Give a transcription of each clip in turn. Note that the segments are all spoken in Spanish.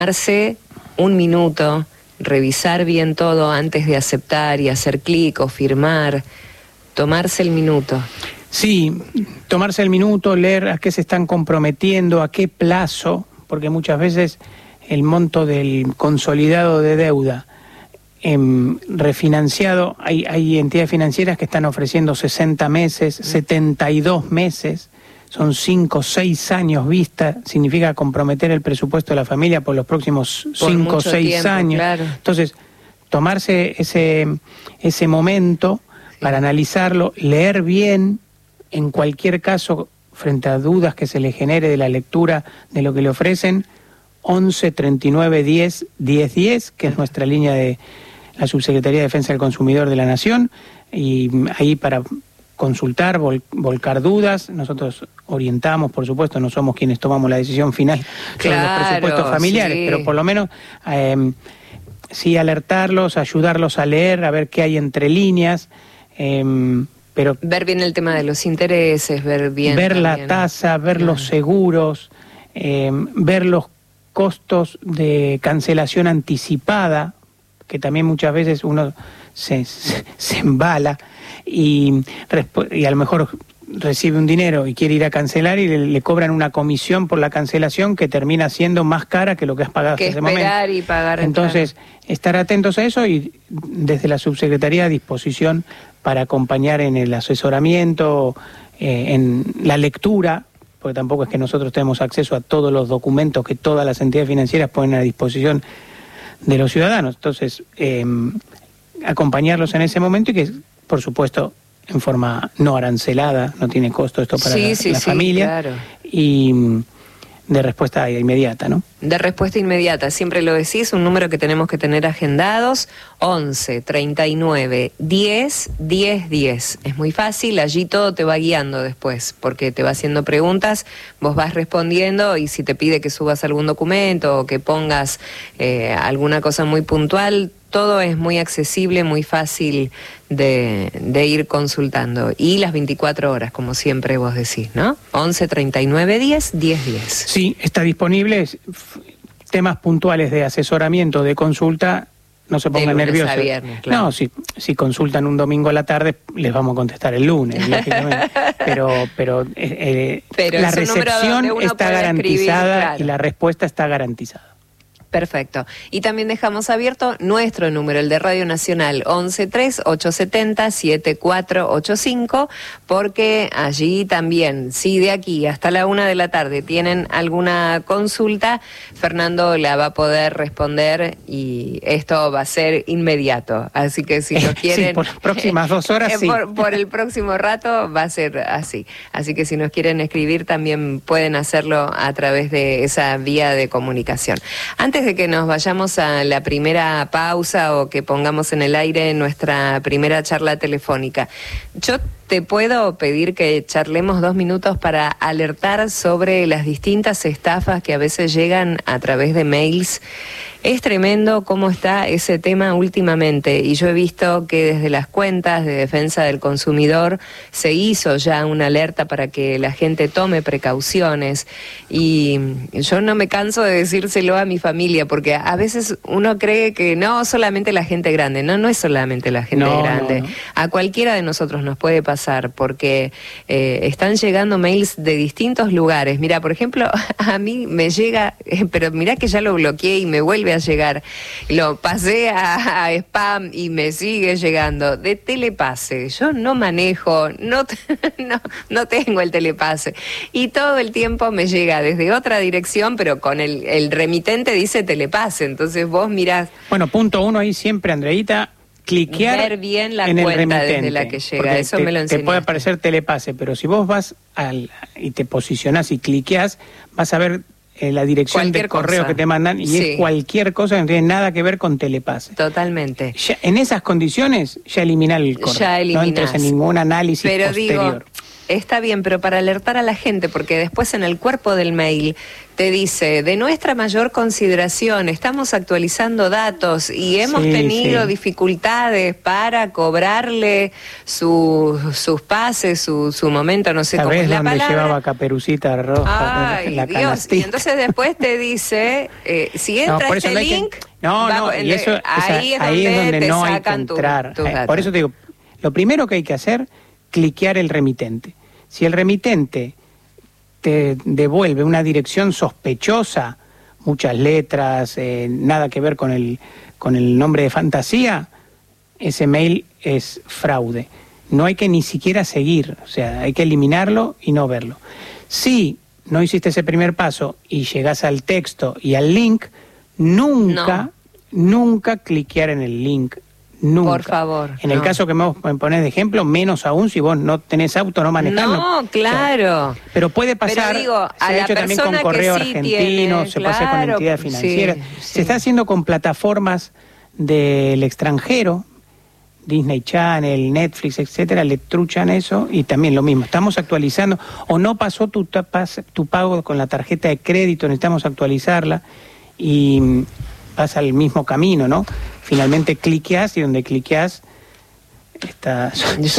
Tomarse un minuto, revisar bien todo antes de aceptar y hacer clic o firmar, tomarse el minuto. Sí, tomarse el minuto, leer a qué se están comprometiendo, a qué plazo, porque muchas veces el monto del consolidado de deuda refinanciado, hay entidades financieras que están ofreciendo 60 meses, 72 meses, son 5 o 6 años vista, significa comprometer el presupuesto de la familia por los próximos 5 o 6 años. Claro. Entonces, tomarse ese momento para analizarlo, leer bien, en cualquier caso, frente a dudas que se le genere de la lectura de lo que le ofrecen, 11 39 10 10 10, que es nuestra línea de la Subsecretaría de Defensa del Consumidor de la Nación, y ahí para consultar, volcar dudas. Nosotros orientamos, por supuesto, no somos quienes tomamos la decisión final sobre los presupuestos familiares, sí, pero por lo menos sí alertarlos, ayudarlos a leer, a ver qué hay entre líneas, pero ver bien el tema de los intereses, ver también la tasa, ver los seguros, ver los costos de cancelación anticipada, que también muchas veces uno se embala y a lo mejor recibe un dinero y quiere ir a cancelar y le cobran una comisión por la cancelación que termina siendo más cara que lo que has pagado hasta ese momento. Y pagar. Entonces, estar atentos a eso y desde la Subsecretaría a disposición para acompañar en el asesoramiento, en la lectura, porque tampoco es que nosotros tenemos acceso a todos los documentos que todas las entidades financieras ponen a disposición de los ciudadanos. Entonces, acompañarlos en ese momento y que, por supuesto, en forma no arancelada, no tiene costo esto para la familia, claro. Y de respuesta inmediata, ¿no? De respuesta inmediata, siempre lo decís, un número que tenemos que tener agendados, 11 39 10 10 10. Es muy fácil, allí todo te va guiando después, porque te va haciendo preguntas, vos vas respondiendo y si te pide que subas algún documento o que pongas alguna cosa muy puntual, todo es muy accesible, muy fácil de ir consultando. Y las 24 horas, como siempre vos decís, ¿no? 11 39 10 10 10. Sí, está disponible. Temas puntuales de asesoramiento, de consulta, no se pongan nerviosos. Viernes, claro. No, si consultan un domingo a la tarde, les vamos a contestar el lunes, lógicamente. Pero la recepción está garantizada, claro. Y la respuesta está garantizada. Perfecto. Y también dejamos abierto nuestro número, el de Radio Nacional, 1138707485, porque allí también, si de aquí hasta la 1 de la tarde tienen alguna consulta, Fernando la va a poder responder y esto va a ser inmediato. Así que si nos quieren... Sí, por las próximas 2 horas, sí. Por el próximo rato va a ser así. Así que si nos quieren escribir, también pueden hacerlo a través de esa vía de comunicación. Antes de que nos vayamos a la primera pausa o que pongamos en el aire nuestra primera charla telefónica, yo te puedo pedir que charlemos 2 minutos para alertar sobre las distintas estafas que a veces llegan a través de mails. Es tremendo cómo está ese tema últimamente y yo he visto que desde las cuentas de defensa del consumidor se hizo ya una alerta para que la gente tome precauciones y yo no me canso de decírselo a mi familia porque a veces uno cree que no solamente la gente grande, no es solamente la gente grande, no. A cualquiera de nosotros nos puede pasar porque están llegando mails de distintos lugares. Mira, por ejemplo, a mí me llega, pero mira que ya lo bloqueé y me vuelve a llegar, lo pasé a spam y me sigue llegando, de Telepase. Yo no manejo, no tengo el Telepase y todo el tiempo me llega desde otra dirección, pero con el remitente dice Telepase, entonces vos mirás. Bueno, punto 1 ahí siempre, Andreita, cliquear, ver bien la cuenta desde la que llega, eso me lo enseñaste. Te puede aparecer Telepase, pero si vos vas y te posicionás y cliqueás, vas a ver la dirección de correo que te mandan y es cualquier cosa que no tiene nada que ver con Telepase. Totalmente. Ya, en esas condiciones, ya eliminar el correo. Ya eliminás. No entres en ningún análisis posterior. Digo, está bien, pero para alertar a la gente, porque después en el cuerpo del mail te dice, de nuestra mayor consideración, estamos actualizando datos y hemos tenido dificultades para cobrarle sus pases, su momento, no sé cómo es la palabra. Llevaba Caperucita Roja. Ay, la Dios, canastita. Y entonces después te dice, si entra este link... y eso, ahí es donde no hay que entrar. Por eso te digo, lo primero que hay que hacer, cliquear el remitente. Si el remitente te devuelve una dirección sospechosa, muchas letras, nada que ver con el nombre de fantasía, ese mail es fraude. No hay que ni siquiera seguir, o sea, hay que eliminarlo y no verlo. Si no hiciste ese primer paso y llegás al texto y al link, nunca cliquear en el link. Nunca. Por favor. En el caso que me pones de ejemplo, menos aún si vos no tenés auto, no manejás. No, claro. O sea, pero puede pasar, pero digo, se ha hecho también con Correo Argentino, se pasa con entidades financieras. Se está haciendo con plataformas del extranjero, Disney Channel, Netflix, etcétera, le truchan eso y también lo mismo. Estamos actualizando, o no pasó tu pago con la tarjeta de crédito, necesitamos actualizarla y pasa el mismo camino, ¿no? Finalmente cliqueas y donde cliqueas está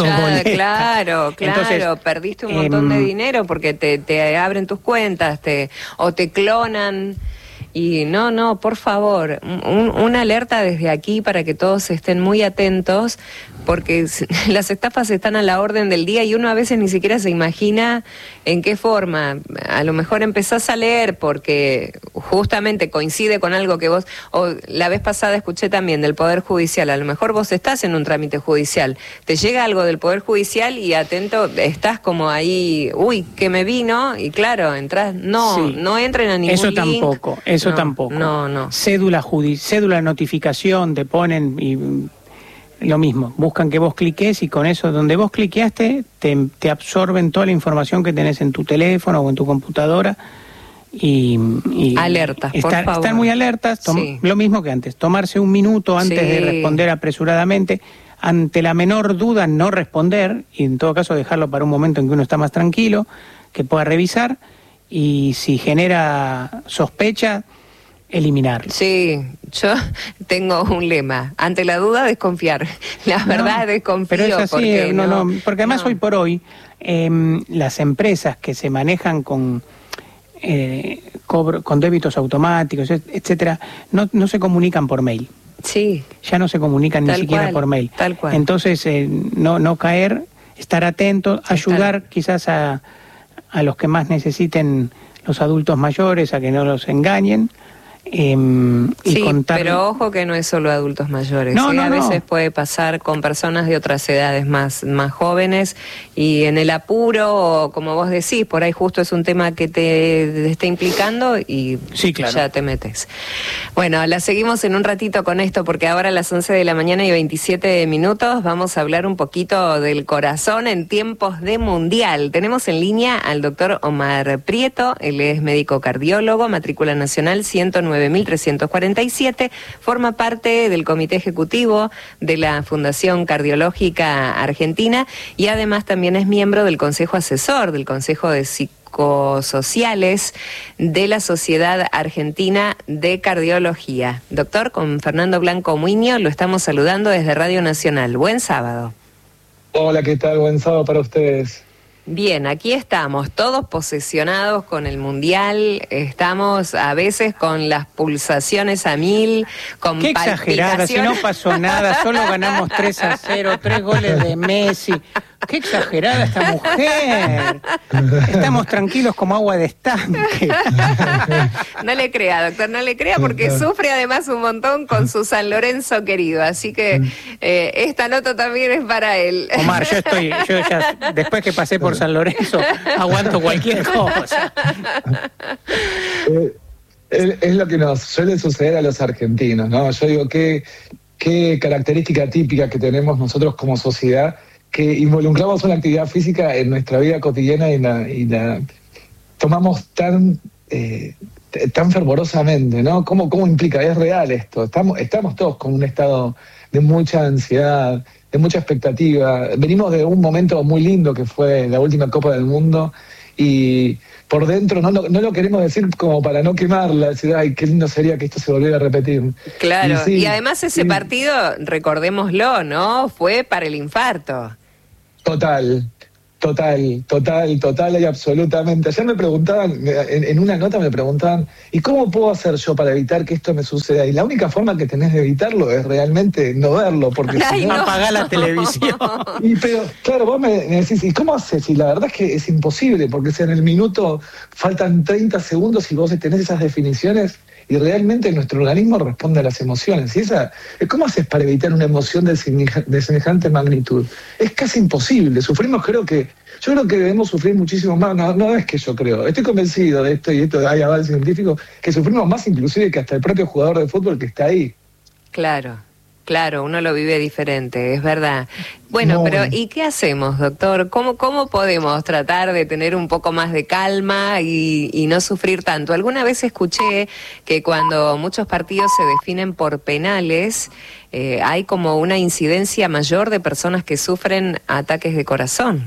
claro, entonces, perdiste un montón de dinero porque te abren tus cuentas o te clonan. Y no, por favor, una alerta desde aquí para que todos estén muy atentos, porque las estafas están a la orden del día y uno a veces ni siquiera se imagina en qué forma. A lo mejor empezás a leer porque justamente coincide con algo que vos, o la vez pasada escuché también del Poder Judicial, a lo mejor vos estás en un trámite judicial, te llega algo del Poder Judicial y atento, estás como ahí, uy, que me vino, y claro, entras, no entren a ningún link. Eso tampoco. No. Cédula de notificación te ponen y lo mismo, buscan que vos cliques y con eso, donde vos cliqueaste, te absorben toda la información que tenés en tu teléfono o en tu computadora y alertas, por favor. Están muy alertas, lo mismo que antes, tomarse un minuto antes de responder apresuradamente, ante la menor duda no responder y en todo caso dejarlo para un momento en que uno está más tranquilo, que pueda revisar y si genera sospecha, eliminarlo. Sí, yo tengo un lema, ante la duda desconfiar, la verdad desconfío. Pero es así, porque además hoy por hoy las empresas que se manejan con débitos automáticos, etcétera, no se comunican por mail. Sí. Ya no se comunican ni siquiera por mail. Tal cual. Entonces, no caer, estar atento, ayudar quizás a los que más necesiten, los adultos mayores, a que no los engañen. Y contar... pero ojo que no es solo adultos mayores, a veces puede pasar con personas de otras edades más jóvenes y en el apuro, como vos decís, por ahí justo es un tema que te está implicando y ya te metes. Bueno, la seguimos en un ratito con esto porque ahora a las 11 de la mañana y 27 minutos vamos a hablar un poquito del corazón en tiempos de mundial. Tenemos en línea al doctor Omar Prieto, él es médico cardiólogo, matrícula nacional 109.347, forma parte del comité ejecutivo de la Fundación Cardiológica Argentina y además también es miembro del Consejo Asesor, del Consejo de Psicosociales de la Sociedad Argentina de Cardiología. Doctor, con Fernando Blanco Muiño lo estamos saludando desde Radio Nacional. Buen sábado. Hola, ¿qué tal? Buen sábado para ustedes. Bien, aquí estamos, todos posesionados con el Mundial, estamos a veces con las pulsaciones a 1000, con qué exagerada, si no pasó nada, solo ganamos 3-0, 3 goles de Messi. Qué exagerada esta mujer. Estamos tranquilos como agua de estanque. No le crea, doctor, no le crea porque sufre además un montón con su San Lorenzo querido, así que esta nota también es para él. Omar, yo ya, después que pasé por San Lorenzo, aguanto cualquier cosa. Es lo que nos suele suceder a los argentinos, ¿no? Yo digo, qué característica típica que tenemos nosotros como sociedad, que involucramos una actividad física en nuestra vida cotidiana y la tomamos tan tan fervorosamente, ¿no? ¿Cómo implica? Es real esto. Estamos todos con un estado de mucha ansiedad, de mucha expectativa. Venimos de un momento muy lindo que fue la última Copa del Mundo y por dentro no lo queremos decir como para no quemarla, decir, ay, qué lindo sería que esto se volviera a repetir. Claro, y además ese partido, recordémoslo, ¿no? Fue para el infarto. Total y absolutamente. Ayer me preguntaban, en una nota me preguntaban, ¿y cómo puedo hacer yo para evitar que esto me suceda? Y la única forma que tenés de evitarlo es realmente no verlo, porque si no apagás la televisión. Pero, claro, vos me decís, ¿y cómo haces? Y la verdad es que es imposible, porque si en el minuto faltan 30 segundos y vos tenés esas definiciones, y realmente nuestro organismo responde a las emociones. ¿Y cómo haces para evitar una emoción de semejante magnitud? Es casi imposible. Yo creo que debemos sufrir muchísimo más. No es que yo creo. Estoy convencido de esto, y esto hay avance científico, que sufrimos más inclusive que hasta el propio jugador de fútbol que está ahí. Claro, uno lo vive diferente, es verdad. Bueno, pero ¿y qué hacemos, doctor? ¿Cómo podemos tratar de tener un poco más de calma y no sufrir tanto? Alguna vez escuché que cuando muchos partidos se definen por penales, hay como una incidencia mayor de personas que sufren ataques de corazón.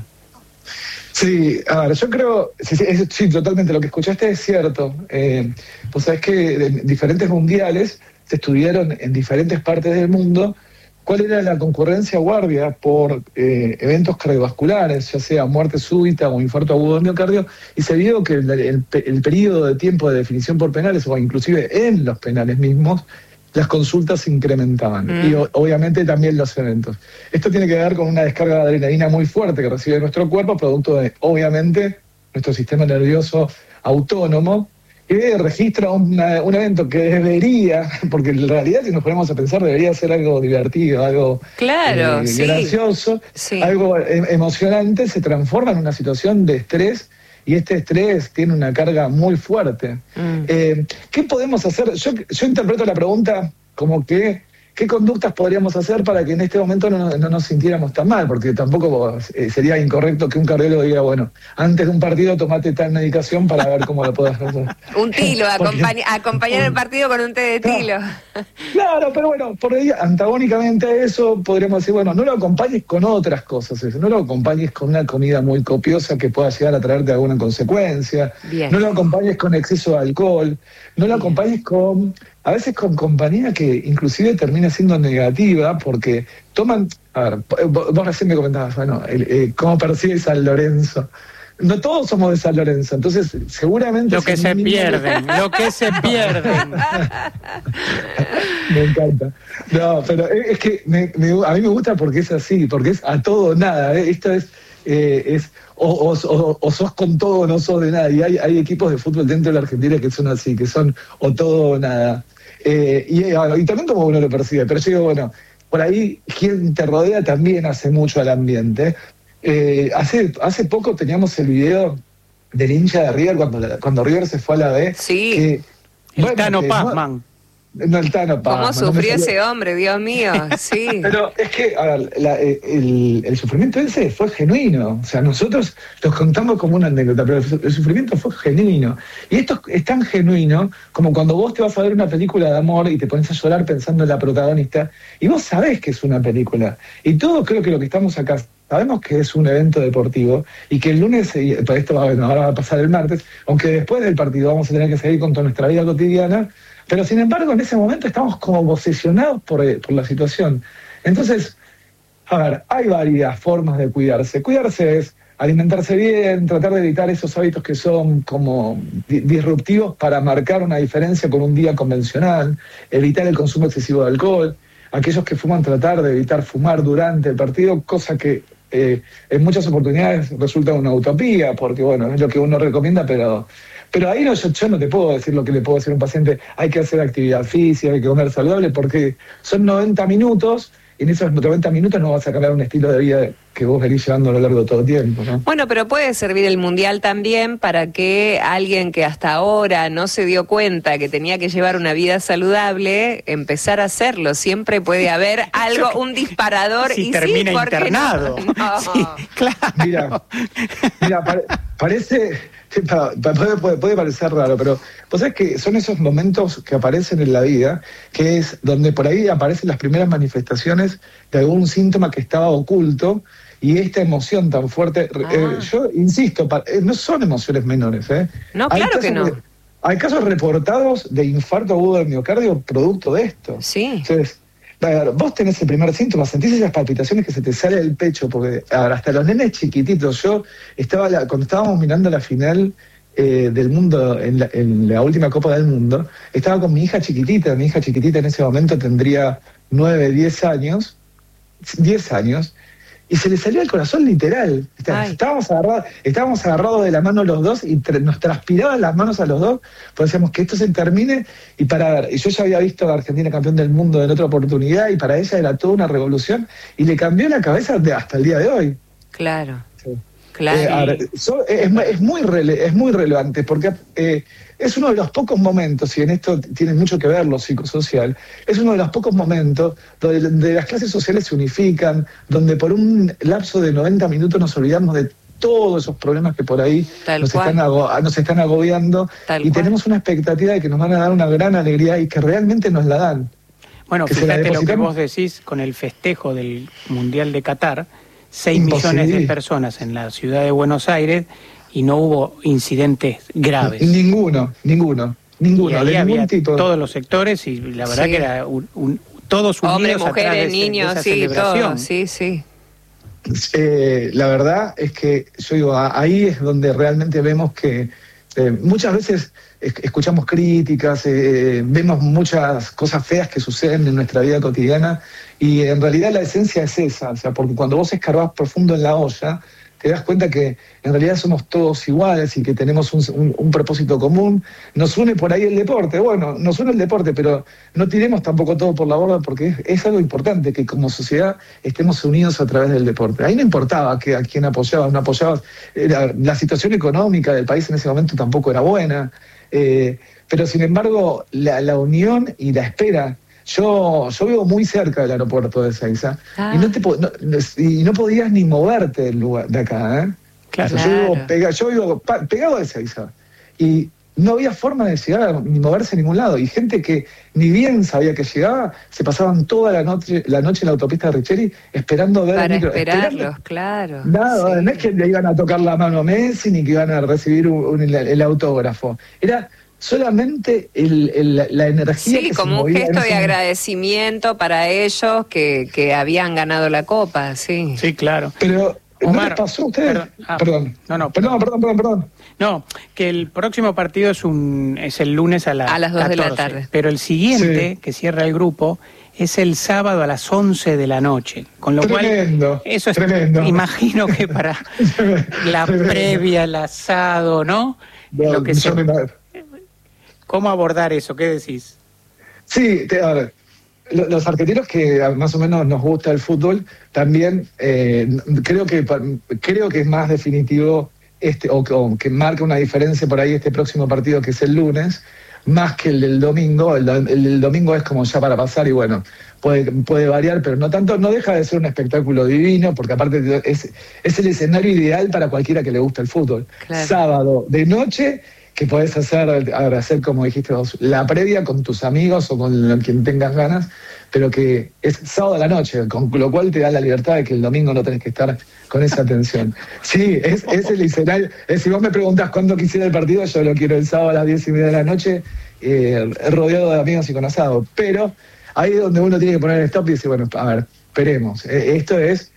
Sí, a ver, yo creo, sí, totalmente, lo que escuchaste es cierto. Vos sabés que en diferentes mundiales se estudiaron en diferentes partes del mundo cuál era la concurrencia guardia por eventos cardiovasculares, ya sea muerte súbita o infarto agudo de miocardio, y se vio que el periodo de tiempo de definición por penales, o inclusive en los penales mismos, las consultas se incrementaban, y obviamente también los eventos. Esto tiene que ver con una descarga de adrenalina muy fuerte que recibe nuestro cuerpo, producto de, obviamente, nuestro sistema nervioso autónomo, que registra un evento que debería, porque en realidad si nos ponemos a pensar debería ser algo divertido, algo gracioso, algo emocionante, se transforma en una situación de estrés, y este estrés tiene una carga muy fuerte. ¿Qué podemos hacer? Yo interpreto la pregunta como que ¿qué conductas podríamos hacer para que en este momento no nos sintiéramos tan mal? Porque tampoco sería incorrecto que un cardiólogo diga, bueno, antes de un partido tomate tal medicación para ver cómo lo podés hacer. Un tilo, acompañar el partido con un té de tilo. Claro, pero bueno, por ahí, antagónicamente a eso, podríamos decir, bueno, no lo acompañes con otras cosas, no lo acompañes con una comida muy copiosa que pueda llegar a traerte alguna consecuencia, no lo acompañes con exceso de alcohol, no lo acompañes a veces con compañía que inclusive termina siendo negativa porque toman, a ver, vos recién me comentabas, bueno, cómo percibe San Lorenzo. No todos somos de San Lorenzo, entonces seguramente... Lo que se pierden. Me encanta. No, pero es que a mí me gusta porque es así, porque es a todo o nada. Esto es o sos con todo o no sos de nada. Y hay equipos de fútbol dentro de la Argentina que son así, que son o todo o nada. Y también como uno lo percibe, pero yo digo, bueno, por ahí quien te rodea también hace mucho al ambiente. Hace poco teníamos el video del hincha de River cuando River se fue a la B. Sí. El Tano Pazman. No, el Tano Pazman. ¿Cómo sufrió ese hombre, Dios mío? Sí. Pero es que, a ver, el sufrimiento ese fue genuino. O sea, nosotros los contamos como una anécdota, pero el sufrimiento fue genuino. Y esto es tan genuino como cuando vos te vas a ver una película de amor y te pones a llorar pensando en la protagonista, y vos sabés que es una película. Y todos creo que lo que estamos acá sabemos que es un evento deportivo y que el lunes, esto ahora va a pasar el martes, aunque después del partido vamos a tener que seguir con toda nuestra vida cotidiana, pero sin embargo en ese momento estamos como obsesionados por la situación. Entonces, a ver, hay varias formas de cuidarse. Cuidarse es alimentarse bien, tratar de evitar esos hábitos que son como disruptivos para marcar una diferencia con un día convencional, evitar el consumo excesivo de alcohol, aquellos que fuman tratar de evitar fumar durante el partido, cosa que en muchas oportunidades resulta una utopía, porque bueno, es lo que uno recomienda, pero ahí yo no te puedo decir lo que le puedo decir a un paciente, hay que hacer actividad física, hay que comer saludable, porque son 90 minutos, y en esos 90 minutos no vas a cambiar un estilo de vida que vos venís llevando a lo largo de todo el tiempo, ¿no? Bueno, pero puede servir el Mundial también para que alguien que hasta ahora no se dio cuenta que tenía que llevar una vida saludable, empezar a hacerlo. Siempre puede haber algo, un disparador. Si termina internado. No. Sí, claro. Mira, parece... Puede parecer raro, pero vos sabés que son esos momentos que aparecen en la vida, que es donde por ahí aparecen las primeras manifestaciones de algún síntoma que estaba oculto, y esta emoción tan fuerte, yo insisto, no son emociones menores. No, claro que no. Hay casos reportados de infarto agudo del miocardio producto de esto. Sí. Entonces, vos tenés el primer síntoma, sentís esas palpitaciones que se te sale del pecho, porque hasta los nenes chiquititos, yo cuando estábamos mirando la final del mundo, en la última Copa del Mundo, estaba con mi hija chiquitita en ese momento tendría 9, 10 años, y se le salió el corazón literal. Estábamos agarrados de la mano los dos y nos transpiraban las manos a los dos, pues decíamos que esto se termine. Y yo ya había visto a Argentina campeón del mundo en otra oportunidad, y para ella era toda una revolución, y le cambió la cabeza hasta el día de hoy. Claro. Sí. Claro. Es muy relevante, porque es uno de los pocos momentos, y en esto tiene mucho que ver lo psicosocial, es uno de los pocos momentos donde las clases sociales se unifican, donde por un lapso de 90 minutos nos olvidamos de todos esos problemas que por ahí nos están agobiando, y tenemos una expectativa de que nos van a dar una gran alegría, y que realmente nos la dan. Bueno, fíjate lo que vos decís con el festejo del Mundial de Qatar. 6 millones de personas en la ciudad de Buenos Aires y no hubo incidentes graves. Ninguno. Y ahí de había ningún tipo. Todos los sectores, y la verdad que era todos unidos. Hombres, mujeres, atrás de niños, esa sí, celebración. todo, sí. La verdad es que yo digo, ahí es donde realmente vemos que muchas veces escuchamos críticas, vemos muchas cosas feas que suceden en nuestra vida cotidiana, y en realidad la esencia es esa, o sea, porque cuando vos escarbás profundo en la olla, te das cuenta que en realidad somos todos iguales y que tenemos un propósito común. Nos une por ahí el deporte, nos une el deporte, pero no tiremos tampoco todo por la borda, porque es algo importante que como sociedad estemos unidos a través del deporte. Ahí no importaba a quién apoyabas, no apoyabas, la situación económica del país en ese momento tampoco era buena, pero sin embargo la unión y la espera. Yo vivo muy cerca del aeropuerto de Ezeiza, y no podías ni moverte del lugar de acá, Claro. Yo vivo pegado a Ezeiza, y no había forma de llegar ni moverse a ningún lado, y gente que ni bien sabía que llegaba, se pasaban toda la noche en la autopista de Richeri esperando ver para el micro. esperarlos, claro. Nada, no es que le iban a tocar la mano a Messi ni que iban a recibir el autógrafo. Era solamente la energía que como un gesto de agradecimiento para ellos que habían ganado la Copa, sí. Sí, claro. Pero Omar, ¿no les pasó a ustedes? Perdón. Perdón. No, que el próximo partido es el lunes a las 2 14, de la tarde. pero el siguiente, que cierra el grupo, es el sábado a las 11 de la noche. Con lo cual, eso es tremendo. Imagino que para la previa, el asado, ¿no? Lo que sea. ¿Cómo abordar eso? ¿Qué decís? Sí, a ver, los argentinos que más o menos nos gusta el fútbol, también creo que es más definitivo o que marca una diferencia por ahí este próximo partido, que es el lunes, más que el del domingo. El del domingo es como ya para pasar, y bueno, puede variar, pero no tanto. No deja de ser un espectáculo divino, porque aparte es el escenario ideal para cualquiera que le guste el fútbol. Claro. Sábado de noche, que podés hacer, como dijiste vos, la previa con tus amigos o con quien tengas ganas, pero que es sábado a la noche, con lo cual te da la libertad de que el domingo no tenés que estar con esa tensión. Sí, es el escenario. Si vos me preguntás cuándo quisiera el partido, yo lo quiero el sábado a las 10:30 de la noche, rodeado de amigos y con asado. Pero ahí es donde uno tiene que poner el stop y decir, bueno, a ver, esperemos. Esto es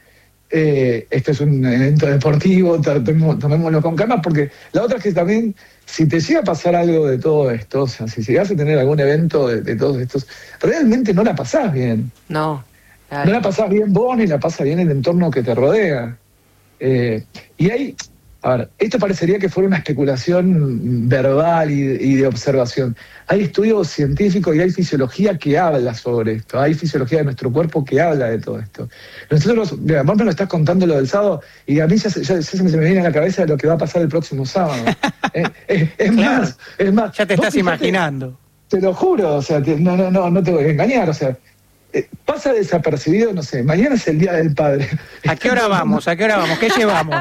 un evento deportivo, tomémoslo con calma, porque la otra es que también, si te llega a pasar algo de todo esto, o sea, si llegas a tener algún evento de todos estos, realmente no la pasás bien. No. Claro. No la pasás bien vos, ni la pasa bien el entorno que te rodea. Y hay A ver, esto parecería que fuera una especulación verbal y de observación. Hay estudios científicos y hay fisiología que habla sobre esto. Hay fisiología de nuestro cuerpo que habla de todo esto. Vos me lo estás contando lo del sábado y a mí ya se me viene a la cabeza lo que va a pasar el próximo sábado. Es más. Ya te estás imaginando. Te lo juro, o sea, no te voy a engañar, o sea. Pasa desapercibido, no sé, mañana es el Día del Padre. ¿A qué hora vamos? ¿Qué llevamos?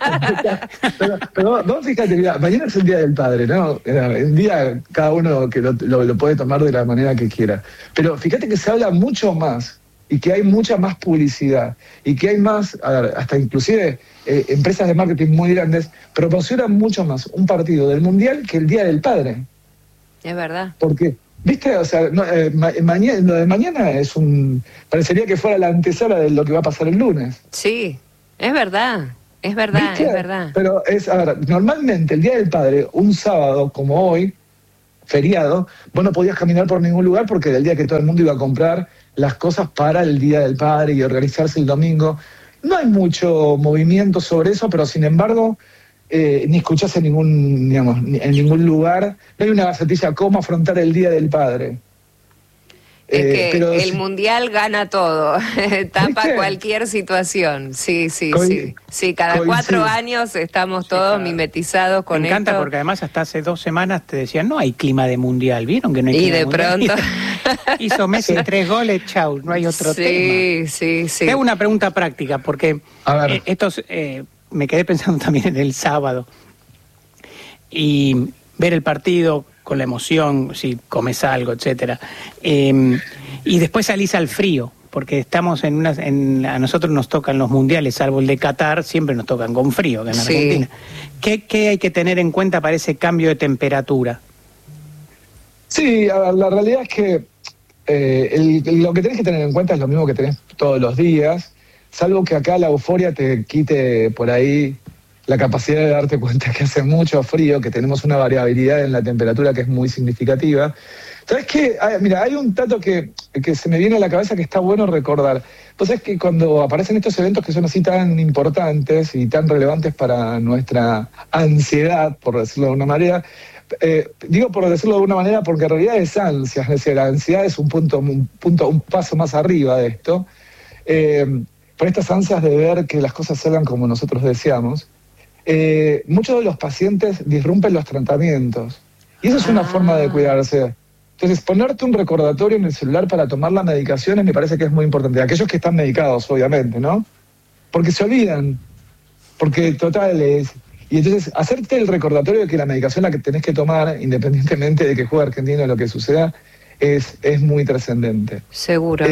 pero vos fíjate, mira, mañana es el Día del Padre, ¿no? El día cada uno que lo puede tomar de la manera que quiera. Pero fíjate que se habla mucho más y que hay mucha más publicidad y que hay más, hasta inclusive empresas de marketing muy grandes promocionan mucho más un partido del Mundial que el Día del Padre. Es verdad. ¿Por qué? ¿Viste? O sea, lo de mañana parecería que fuera la antesala de lo que va a pasar el lunes. Sí, es verdad. ¿Viste? Es verdad. Pero normalmente el Día del Padre, un sábado como hoy, feriado, vos no podías caminar por ningún lugar porque era el día que todo el mundo iba a comprar las cosas para el Día del Padre y organizarse el domingo. No hay mucho movimiento sobre eso, pero sin embargo... ni escuchás en ningún lugar, no hay una gacetilla cómo afrontar el Día del Padre. Es que el Mundial gana todo, tapa ¿viste? Cualquier situación, sí, cada 4 años estamos todos mimetizados con esto. Me encanta porque además hasta hace 2 semanas te decían, no hay clima de Mundial, ¿vieron que no hay clima de mundial? Y de pronto... Hizo Messi 3 goles, chau, no hay otro tema. Sí. Te hago una pregunta práctica, porque estos... me quedé pensando también en el sábado y ver el partido con la emoción, si comes algo, etcétera, y después salís al frío, porque estamos a nosotros nos tocan los mundiales, salvo el de Qatar, siempre nos tocan con frío, que en Argentina. ¿Qué hay que tener en cuenta para ese cambio de temperatura? Sí, la realidad es que lo que tenés que tener en cuenta es lo mismo que tenés todos los días, salvo que acá la euforia te quite por ahí la capacidad de darte cuenta que hace mucho frío, que tenemos una variabilidad en la temperatura que es muy significativa. ¿Sabes qué? Mira, hay un dato que se me viene a la cabeza que está bueno recordar. Pues es que cuando aparecen estos eventos que son así tan importantes y tan relevantes para nuestra ansiedad, por decirlo de una manera, digo por decirlo de alguna manera porque en realidad es ansia, es decir, la ansiedad es un paso más arriba de esto. Por estas ansias de ver que las cosas salgan como nosotros deseamos, muchos de los pacientes disrumpen los tratamientos. Y eso es una forma de cuidarse. Entonces, ponerte un recordatorio en el celular para tomar las medicaciones me parece que es muy importante. Aquellos que están medicados, obviamente, ¿no? Porque se olvidan. Porque total es... Y entonces, hacerte el recordatorio de que la medicación la que tenés que tomar, independientemente de que juegue Argentina o lo que suceda, es muy trascendente. Seguro.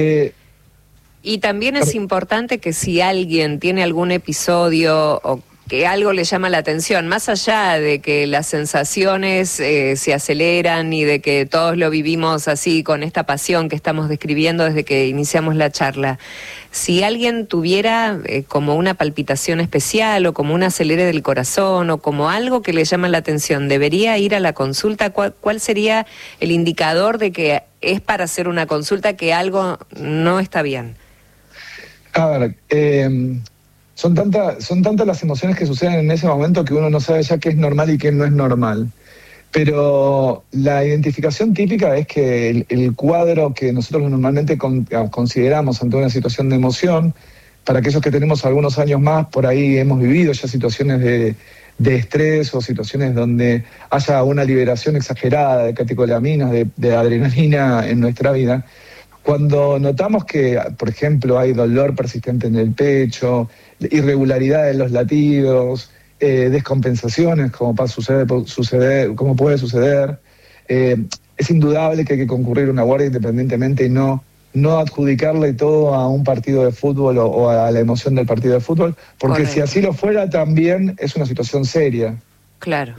Y también es importante que si alguien tiene algún episodio o que algo le llama la atención, más allá de que las sensaciones se aceleran y de que todos lo vivimos así con esta pasión que estamos describiendo desde que iniciamos la charla, si alguien tuviera como una palpitación especial o como un acelere del corazón o como algo que le llama la atención, ¿debería ir a la consulta? ¿Cuál sería el indicador de que es para hacer una consulta que algo no está bien? A ver, son tantas las emociones que suceden en ese momento que uno no sabe ya qué es normal y qué no es normal. Pero la identificación típica es que el cuadro que nosotros normalmente consideramos ante una situación de emoción, para aquellos que tenemos algunos años más, por ahí hemos vivido ya situaciones de estrés o situaciones donde haya una liberación exagerada de catecolaminas, de adrenalina en nuestra vida. Cuando notamos que, por ejemplo, hay dolor persistente en el pecho, irregularidad en los latidos, descompensaciones, como puede suceder, es indudable que hay que concurrir a una guardia independientemente y no adjudicarle todo a un partido de fútbol o a la emoción del partido de fútbol, porque si así lo fuera también es una situación seria. Claro.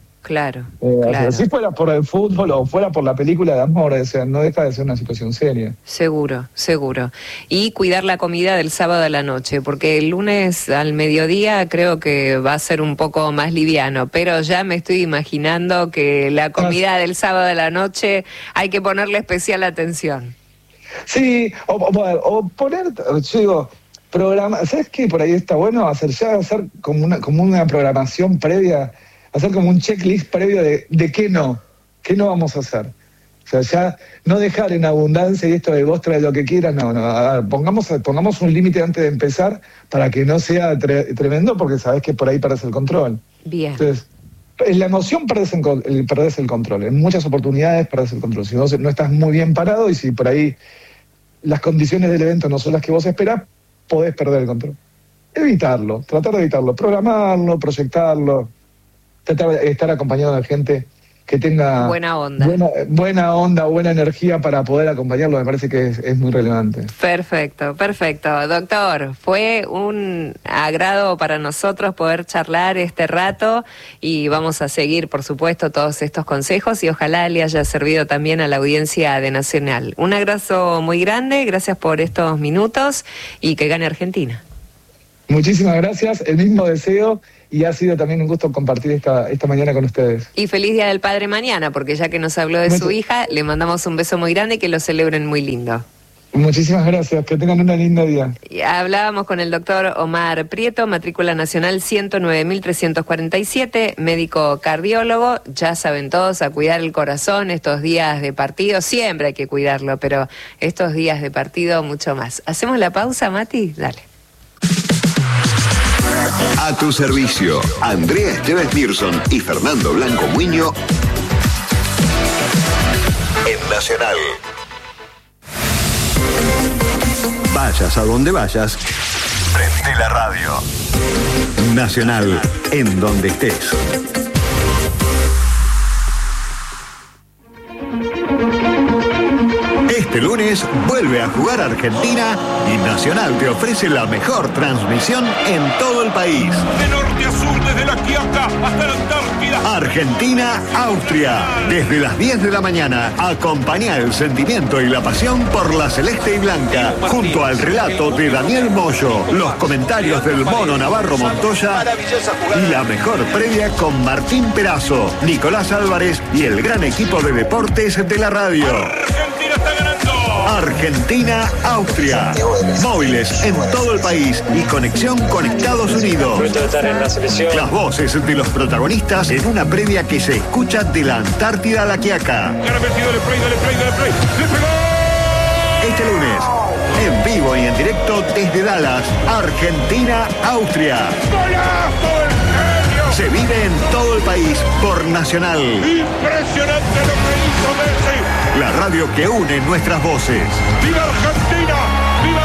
O sea, si fuera por el fútbol o fuera por la película de amor, o sea, no deja de ser una situación seria. Seguro. Y cuidar la comida del sábado a la noche, porque el lunes al mediodía creo que va a ser un poco más liviano, pero ya me estoy imaginando que la comida del sábado a la noche hay que ponerle especial atención. Sí, o poner, yo digo, programa, ¿sabes qué? Por ahí está bueno hacer como una programación previa, hacer como un checklist previo de qué no vamos a hacer. O sea, ya no dejar en abundancia y esto de vos traes lo que quieras, no. A ver, pongamos un límite antes de empezar para que no sea tremendo, porque sabés que por ahí perdés el control. Bien. Entonces, en la emoción perdés el control. En muchas oportunidades perdés el control. Si vos no estás muy bien parado y si por ahí las condiciones del evento no son las que vos esperás, podés perder el control. Tratar de evitarlo, programarlo, proyectarlo, tratar de estar acompañado de gente que tenga buena onda, buena energía para poder acompañarlo, me parece que es muy relevante. Perfecto. Doctor, fue un agrado para nosotros poder charlar este rato y vamos a seguir, por supuesto, todos estos consejos y ojalá le haya servido también a la audiencia de Nacional. Un abrazo muy grande, gracias por estos minutos y que gane Argentina. Muchísimas gracias, el mismo deseo. Y ha sido también un gusto compartir esta mañana con ustedes. Y feliz Día del Padre mañana, porque ya que nos habló de su hija, le mandamos un beso muy grande y que lo celebren muy lindo. Muchísimas gracias, que tengan un lindo día. Y hablábamos con el doctor Omar Prieto, matrícula nacional 109.347, médico cardiólogo. Ya saben todos, a cuidar el corazón estos días de partido, siempre hay que cuidarlo, pero estos días de partido mucho más. ¿Hacemos la pausa, Mati? Dale. A tu servicio, Andrea Esteves Mirson y Fernando Blanco Muño en Nacional. Vayas a donde vayas, prende la radio. Nacional, en donde estés. Este lunes vuelve a jugar Argentina y Nacional te ofrece la mejor transmisión en todo el país. De norte a sur, desde La Quiaca hasta la Antártida. Argentina-Austria. Desde las 10 de la mañana, acompaña el sentimiento y la pasión por la celeste y blanca. Junto al relato de Daniel Moyo, los comentarios del Mono Navarro Montoya y la mejor previa con Martín Perazo, Nicolás Álvarez y el gran equipo de deportes de la radio. Argentina está ganando. Argentina-Austria. Móviles en todo el país y conexión con Estados Unidos. Las voces de los protagonistas en una previa que se escucha de la Antártida a La Quiaca. Dale play. ¡Le pegó! Este lunes, en vivo y en directo desde Dallas, Argentina-Austria. ¡Golazo del genio! Se vive en todo el país por Nacional. ¡Impresionante lo que hizo Messi! La radio que une nuestras voces. ¡Viva Argentina! ¡Viva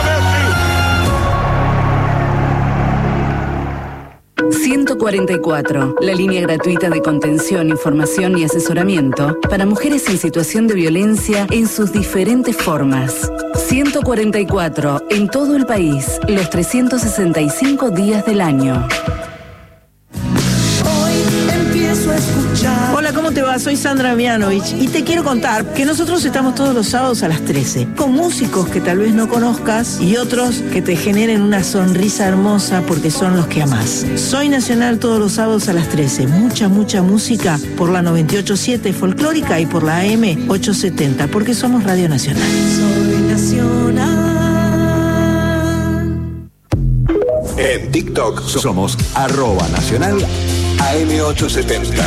Messi! 144, la línea gratuita de contención, información y asesoramiento para mujeres en situación de violencia en sus diferentes formas. 144, en todo el país, los 365 días del año. Hola, ¿cómo te va? Soy Sandra Mianovich y te quiero contar que nosotros estamos todos los sábados a las 13 con músicos que tal vez no conozcas y otros que te generen una sonrisa hermosa porque son los que amás. Soy Nacional todos los sábados a las 13. Mucha música por la 98.7 folclórica y por la AM 870 porque somos Radio Nacional. Soy Nacional. En TikTok somos @Nacional AM870.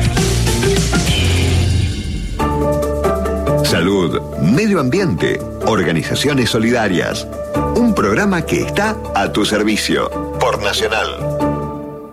Salud, medio ambiente, organizaciones solidarias. Un programa que está a tu servicio por Nacional.